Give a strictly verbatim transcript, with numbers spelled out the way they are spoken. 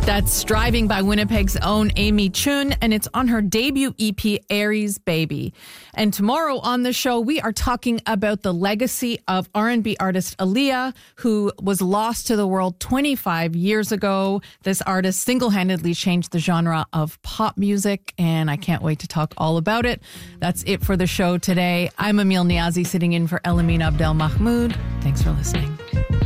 That's Striving by Winnipeg's own Amy Chun, and it's on her debut E P, Aries Baby. And tomorrow on the show, we are talking about the legacy of R and B artist Aaliyah, who was lost to the world twenty-five years ago. This artist single-handedly changed the genre of pop music, and I can't wait to talk all about it. That's it for the show today. I'm Emil Niazi, sitting in for Elamine Abdel Mahmoud. Thanks for listening.